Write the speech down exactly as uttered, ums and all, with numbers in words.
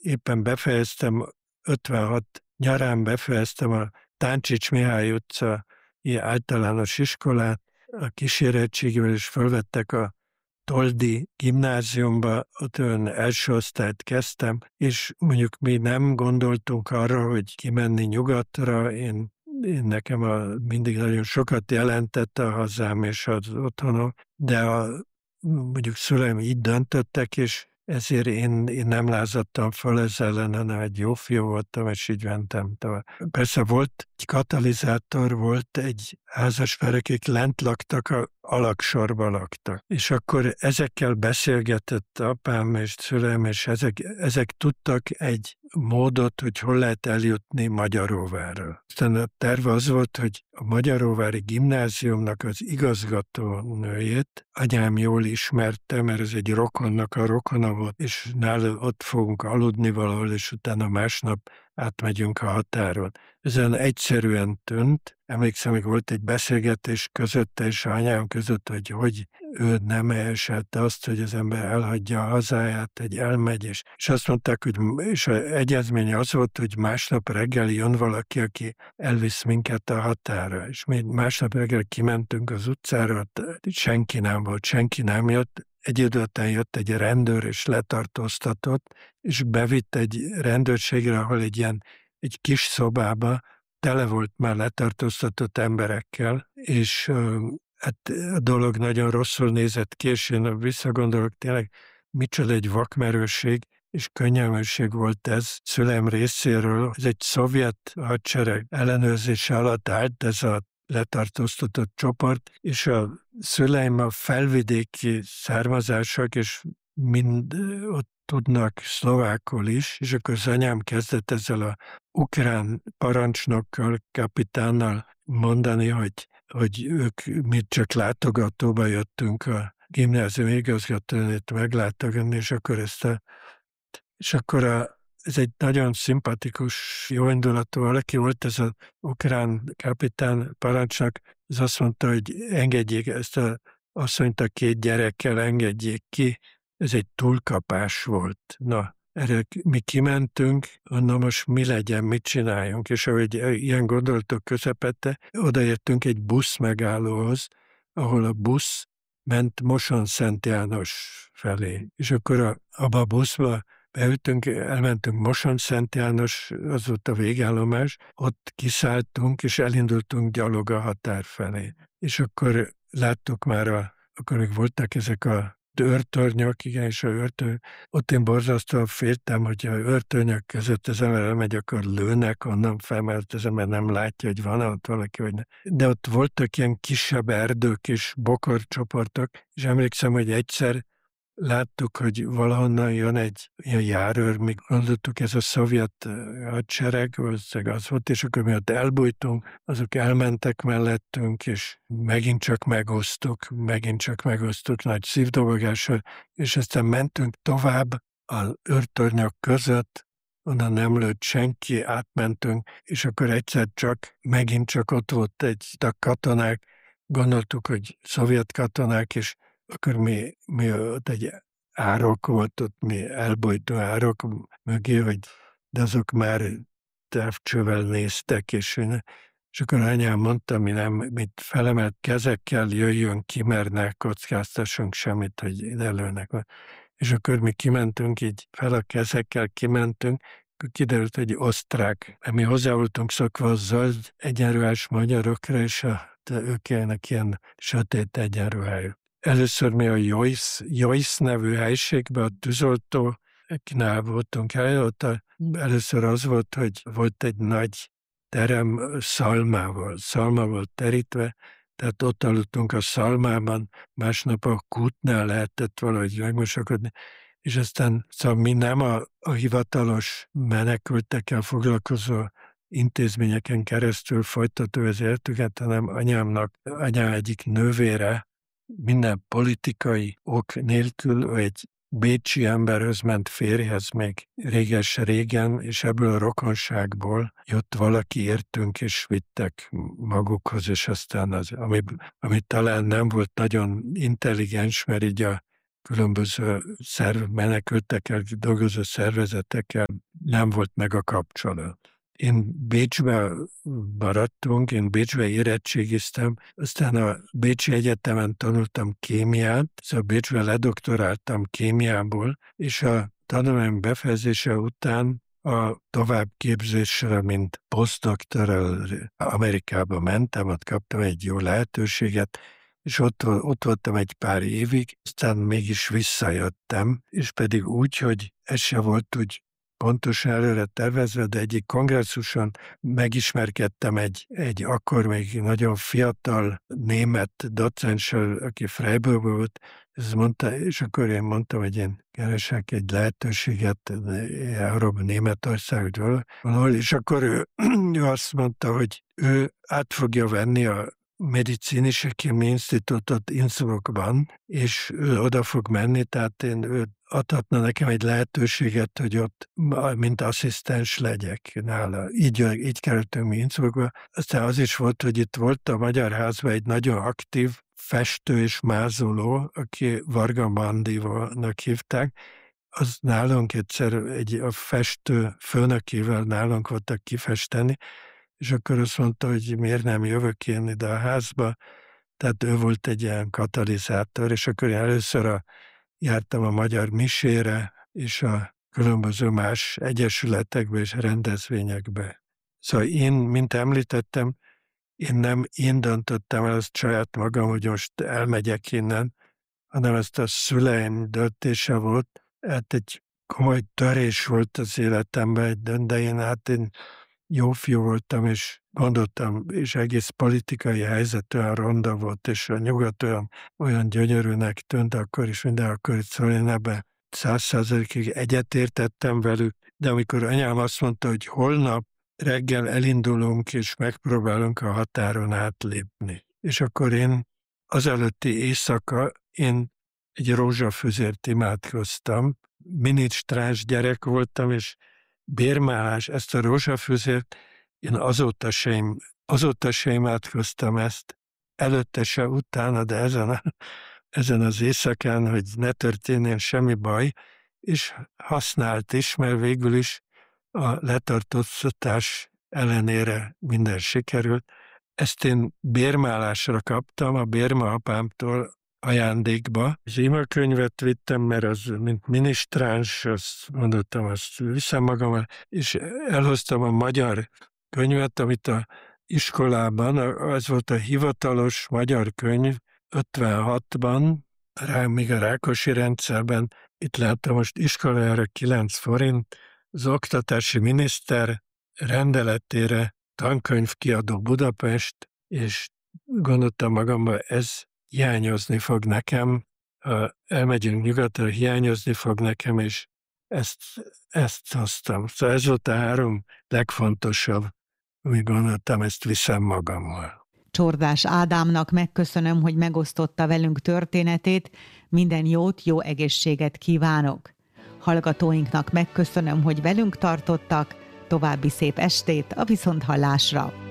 éppen befejeztem, ötvenhat nyarán befejeztem a Táncsics Mihály utcai általános iskolát, a kísérettségével is fölvettek a Toldi gimnáziumba, ott olyan első osztályt kezdtem, és mondjuk mi nem gondoltunk arra, hogy kimenni nyugatra, én, én nekem a, mindig nagyon sokat jelentett a hazám és az otthonom, de a, mondjuk szüleim így döntöttek, és ezért én, én nem lázadtam föl ezzel ellen, hanem egy jó fiú voltam, és így mentem tovább. Persze volt egy katalizátor, volt egy házaspár, akik lent laktak, a alaksorba laktak. És akkor ezekkel beszélgetett apám és szüleim, és ezek, ezek tudtak egy módot, hogy hol lehet eljutni Magyaróvárra. Aztán a terve az volt, hogy a Magyaróvári Gimnáziumnak az igazgatónőjét anyám jól ismerte, mert ez egy rokonnak a rokona volt, és nála ott fogunk aludni valahol, és utána másnap átmegyünk a határon. Ezen egyszerűen tűnt. Emlékszem, hogy volt egy beszélgetés közötte és anyám között, hogy hogy ő nem eselte azt, hogy az ember elhagyja a hazáját, hogy elmegy, és, és azt mondták, hogy és az egyezmény az volt, hogy másnap reggel jön valaki, aki elvisz minket a határa. És mi másnap reggel kimentünk az utcára, senki nem volt, senki nem jött. Egy idő után jött egy rendőr, és letartóztatott, és bevitt egy rendőrségre, ahol egy ilyen egy kis szobába tele volt már letartóztatott emberekkel, és hát a dolog nagyon rosszul nézett ki, és én visszagondolok, tényleg micsoda egy vakmerőség és könnyelműség volt ez szüleim részéről. Ez egy szovjet hadsereg ellenőrzése alatt állt ez a letartóztatott csoport, és a szüleim a felvidéki származások, és mind ott tudnak szlovákul is, és akkor az anyám kezdett ezzel a ukrán parancsnokkal, kapitánnal mondani, hogy, hogy ők mi csak látogatóba jöttünk a gimnázium igazgatónőjét meglátogatni, és akkor ezt a, és akkor a ez egy nagyon szimpatikus, jóindulatú valaki volt, ez az ukrán kapitán parancsnok, ez azt mondta, hogy engedjék ezt a asszonyt a két gyerekkel, engedjék ki, ez egy túlkapás volt. Na, erre mi kimentünk, na most mi legyen, mit csináljunk, és ahogy ilyen gondolatok közepette, odaértünk egy busz megállóhoz, ahol a busz ment Mosonszent János felé. És akkor a, abba a buszba beültünk, elmentünk Mosonszent János, az volt a végállomás, ott kiszálltunk, és elindultunk gyalog a határ felé. És akkor láttuk már, a, akkor még voltak ezek a őrtornyok, igen, és a őrtorny, ott én borzasztóan féltem, hogy a őrtornyok között az ember elmegy, akkor lőnek onnan fel, mert az ember nem látja, hogy van ott valaki, vagy nem. De ott voltak ilyen kisebb erdők és bokorcsoportok, és emlékszem, hogy egyszer láttuk, hogy valahonnan jön egy ilyen járőr, mi gondoltuk, ez a szovjet hadsereg, valószínűleg az volt, és akkor mi ott elbújtunk, azok elmentek mellettünk, és megint csak megosztuk, megint csak megosztuk nagy szívdobogással, és aztán mentünk tovább az őrtornyok között, onnan nem lőtt senki, átmentünk, és akkor egyszer csak, megint csak ott volt egy a katonák, gondoltuk, hogy szovjet katonák, és akkor mi, mi ott egy árok volt, ott mi elbújtó árok mögé, hogy de azok már távcsővel néztek, és, és akkor anyám mondta, mi nem, mit felemelt kezekkel jöjjön ki, mert ne kockáztassunk semmit, hogy ide lőnek. És akkor mi kimentünk, így fel a kezekkel kimentünk, akkor kiderült, hogy osztrák. Mi hozzá voltunk szokva a zöld egyenruhás magyarokra, és a, ők élnek ilyen sötét egyenruhájuk. Először mi a Joyce, Joyce nevű helységben, a tűzoltóknál voltunk el, ott a, először az volt, hogy volt egy nagy terem szalmával, szalmával terítve, tehát ott aludtunk a szalmában, másnap a kútnál lehetett valahogy megmosakodni, és aztán szóval mi nem a, a hivatalos menekültekkel foglalkozó intézményeken keresztül folytató az életüket, hanem anyámnak, anyám egyik nővére, minden politikai ok nélkül egy bécsi emberhöz ment férjhez még réges-régen, és ebből a rokonságból jött valaki értünk, és vittek magukhoz, és aztán az, ami, ami talán nem volt nagyon intelligens, mert így a különböző szerv, menekültekkel dolgozó szervezetekkel nem volt meg a kapcsolat. Én Bécsben maradtunk, én Bécsben érettségiztem, aztán a Bécsi Egyetemen tanultam kémiát, szóval Bécsben ledoktoráltam kémiából, és a tanulmány befejezése után a továbbképzésre, mint posztdoktorál Amerikába mentem, ott kaptam egy jó lehetőséget, és ott, ott voltam egy pár évig, aztán mégis visszajöttem, és pedig úgy, hogy ez se volt úgy pontosan előre tervezve, de egyik kongresszuson megismerkedtem egy, egy akkor még nagyon fiatal német docenssel, aki Freiburgban volt, ez mondta, és akkor én mondtam, hogy én keresek egy lehetőséget Európa, Németország, valahol, és akkor ő, ő azt mondta, hogy ő át fogja venni a Medizinische Chemie Institutot Innsbruckban, és ő oda fog menni, tehát én ő adhatna nekem egy lehetőséget, hogy ott mint asszisztens legyek nála. Így, így kerültünk mi Innsbruckba. Aztán az is volt, hogy itt volt a Magyar Házban egy nagyon aktív festő és mázoló, aki Varga Mandinak hívták. Az nálunk egyszer egy, a festő főnökével nálunk voltak kifesteni, és akkor azt mondta, hogy miért nem jövök én ide a házba. Tehát ő volt egy ilyen katalizátor, és akkor én először a, jártam a Magyar Misére, és a különböző más egyesületekbe és rendezvényekbe. Szóval én, mint említettem, én nem én döntöttem el azt saját magam, hogy most elmegyek innen, hanem ezt a szüleim döntése volt. Hát egy komoly törés volt az életemben, de én hát én jó fiú voltam, és gondoltam, és egész politikai helyzet olyan ronda volt, és a nyugat olyan, olyan gyönyörűnek tűnt akkor is, minden akkor is, szóval én ebben száz százalékig egyetértettem velük, de amikor anyám azt mondta, hogy holnap reggel elindulunk, és megpróbálunk a határon átlépni. És akkor én az előtti éjszaka én egy rózsafüzért imádkoztam, minisztráns gyerek voltam, és bérmálás, ezt a rózsafüzért én azóta sem, azóta sem imádkoztam ezt, előtte se, utána, de ezen, a, ezen az éjszakán, hogy ne történjen semmi baj, és használt is, mert végül is a letartóztatás ellenére minden sikerült. Ezt én bérmálásra kaptam a bérma apámtól ajándékba. Az imakönyvet vittem, mert az, mint minisztráns, azt mondottam, azt viszem magammal, és elhoztam a magyar könyvet, amit a iskolában, az volt a hivatalos magyar könyv ötvenhatban, rá, még a Rákosi rendszerben, itt láttam most iskolájára kilenc forint, az oktatási miniszter rendeletére tankönyvkiadó Budapest, és gondoltam magamban, ez hiányozni fog nekem, ha elmegyünk nyugatra, hiányozni fog nekem, és ezt, ezt hoztam. Szóval ez volt a három legfontosabb, úgy gondoltam, ezt viszem magammal. Csordás Ádámnak megköszönöm, hogy megosztotta velünk történetét, minden jót, jó egészséget kívánok. Hallgatóinknak megköszönöm, hogy velünk tartottak, további szép estét, a viszonthallásra!